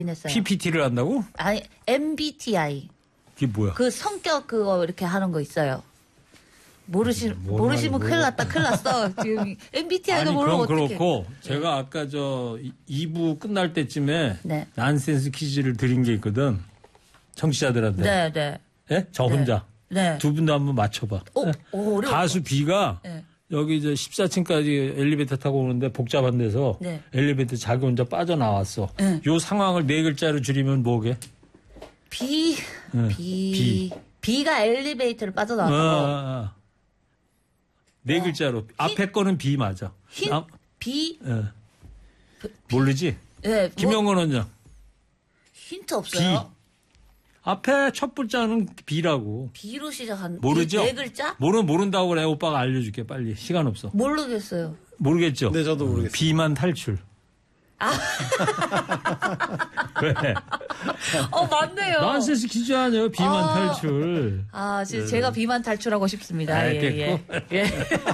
했어요. PPT를 한다고? 아니, MBTI. 그게 뭐야? 그 성격 그거 이렇게 하는 거 있어요. 모르시면 큰일 났다, 큰일 났어. 지금 MBTI가 아니, 모르면 그럼 어떡해. 그렇고, 제가 아까 2부 끝날 때쯤에 네. 난센스 퀴즈를 드린 게 있거든. 청취자들한테. 네, 네. 예? 저 혼자. 네. 두 분도 한번 맞춰봐. 예? 어려워. 가수 B가 네. 여기 이제 14층까지 엘리베이터 타고 오는데 복잡한 데서 네. 엘리베이터 자기 혼자 빠져나왔어. 네. 요 상황을 네 글자로 줄이면 뭐게? B가 엘리베이터를 빠져나왔다고. 네 글자로. 앞에 거는 B 맞아. B? 예. 모르지? 네. 김영건 원장. 힌트 없어요? 앞에 첫 글자는 B라고. B로 시작한 모르죠? 네 글자? 모른다고 그래. 오빠가 알려줄게. 빨리. 시간 없어. 모르겠어요. 모르겠죠? 네, 저도 모르겠어요. B만 탈출. 왜? 맞네요. 난센스 퀴즈 아니에요. B만 탈출. 진짜 제가 B만 탈출하고 싶습니다. 알겠고. 예.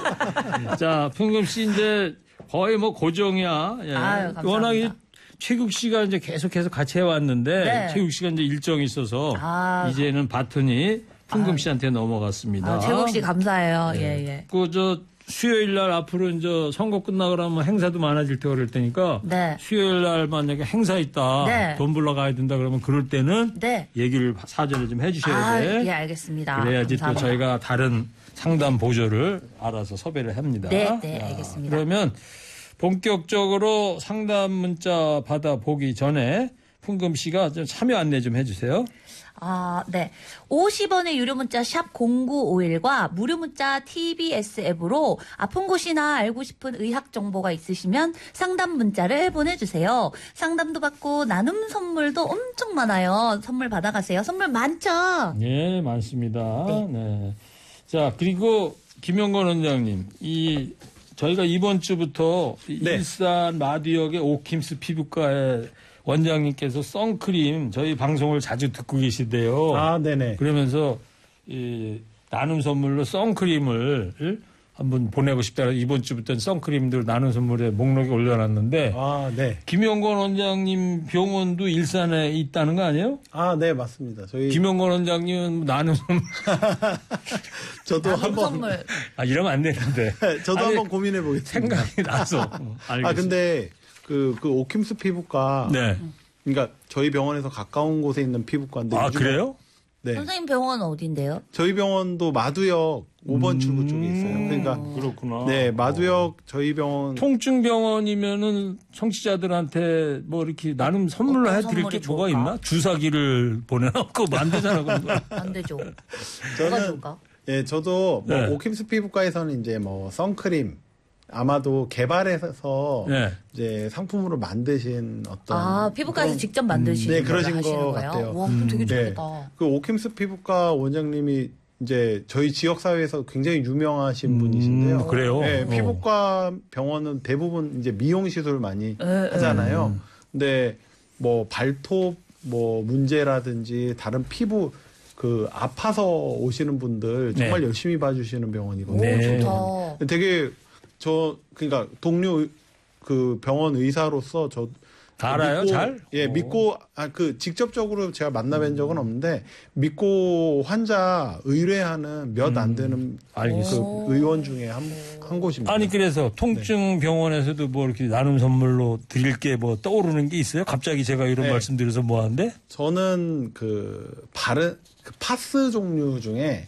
자, 풍금 씨 이제 거의 뭐 고정이야. 예. 아유, 감사합니다. 워낙 최국 씨가 이제 계속해서 같이 해왔는데 네. 최국 씨가 이제 일정이 있어서 이제는 바톤이 풍금 씨한테 넘어갔습니다. 최국 씨 감사해요. 예. 수요일 날 앞으로 이제 선거 끝나고 나면 행사도 많아질 때 그럴 테니까 네. 수요일 날 만약에 행사 있다. 네. 돈 불러 가야 된다 그러면 그럴 때는 네. 얘기를 사전에 좀 해주셔야 돼. 예, 알겠습니다. 그래야지 감사합니다. 또 저희가 다른 상담 보조를 알아서 섭외를 합니다. 네, 자, 알겠습니다. 그러면 본격적으로 상담 문자 받아보기 전에 풍금 씨가 좀 참여 안내 좀 해주세요. 네. 50원의 유료 문자 샵 0951과 무료 문자 TBS 앱으로 아픈 곳이나 알고 싶은 의학 정보가 있으시면 상담 문자를 보내주세요. 상담도 받고 나눔 선물도 엄청 많아요. 선물 받아가세요. 선물 많죠? 네, 많습니다. 네. 네. 자, 그리고 김영건 원장님, 저희가 이번 주부터 일산 마두역의 오킴스 피부과에 원장님께서 선크림 저희 방송을 자주 듣고 계신데요. 네네. 그러면서 나눔 선물로 선크림을 한번 보내고 싶다. 이번 주부터는 선크림들 나눔 선물에 목록에 올려놨는데. 네. 김영건 원장님 병원도 일산에 있다는 거 아니에요? 네, 맞습니다. 저희 김영건 원장님은 나눔 선물. 저도 한번 선물. 이러면 안 되는데. 저도 한번 고민해 보겠습니다. 생각이 나서. 알겠습니다. 근데 그 오킴스 피부과. 네. 그러니까 저희 병원에서 가까운 곳에 있는 피부과인데. 그래요? 네. 선생님 병원은 어딘데요? 저희 병원도 마두역 5번 출구 쪽에 있어요. 그러니까. 그렇구나. 네, 마두역 저희 병원. 통증병원이면은 청취자들한테 뭐 이렇게 나눔 선물로 해드릴 게 뭐가 있나? 주사기를 보내놓고 안 되잖아, 그런 거. 안 되죠. 뭐가 저는, 좋을까? 저도 네. 오킴스 피부과에서는 이제 선크림 아마도 개발해서 이제 상품으로 만드신 어떤 피부과에서 직접 만드신 네, 그러신 하시는 것 거예요? 같아요. 와, 그럼 되게 좋겠다. 그 오킴스 피부과 원장님이 이제 저희 지역 사회에서 굉장히 유명하신 분이신데요. 그래요? 네, 피부과 병원은 대부분 이제 미용 시술 많이 하잖아요. 근데 뭐 발톱 문제라든지 다른 피부 아파서 오시는 분들 정말 열심히 봐주시는 병원이거든요. 네. 좋다. 되게 그러니까 동료 병원 의사로서 다 알아요? 잘? 예, 믿고 직접적으로 제가 만나뵌 적은 없는데 믿고 환자 의뢰하는 몇 안 되는 의원 중에 한 곳입니다. 아니 그래서 통증병원에서도 뭐 이렇게 나눔 선물로 드릴 게 뭐 떠오르는 게 있어요? 갑자기 제가 이런 말씀드려서 뭐 하는데? 저는 파스 종류 중에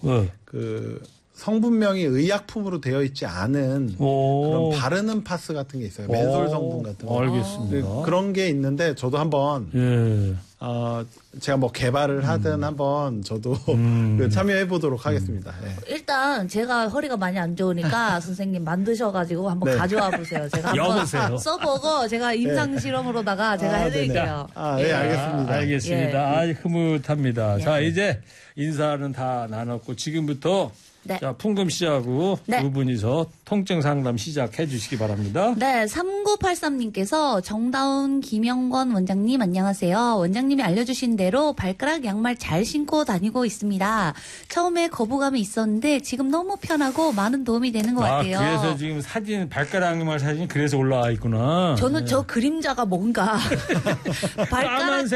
성분명이 의약품으로 되어 있지 않은 그런 바르는 파스 같은 게 있어요. 맨솔 성분 같은 거. 알겠습니다. 그런 게 있는데 저도 한번 제가 뭐 개발을 하든 한번 저도 참여해 보도록 하겠습니다. 일단 제가 허리가 많이 안 좋으니까 선생님 만드셔가지고 한번 가져와 보세요. 제가 한번 써보고 제가 임상 실험으로다가 제가 해드릴게요. 네, 알겠습니다. 알겠습니다. 흐뭇합니다. 자, 이제 인사는 다 나눴고 지금부터 자, 풍금 씨하고 두 분이서 통증 상담 시작해 주시기 바랍니다. 네, 3983님께서 정다운 김영건 원장님 안녕하세요. 원장님이 알려주신 대로 발가락 양말 잘 신고 다니고 있습니다. 처음에 거부감이 있었는데 지금 너무 편하고 많은 도움이 되는 것 같아요. 그래서 지금 발가락 양말 사진이 그래서 올라와 있구나. 저는 저 그림자가 뭔가 발가락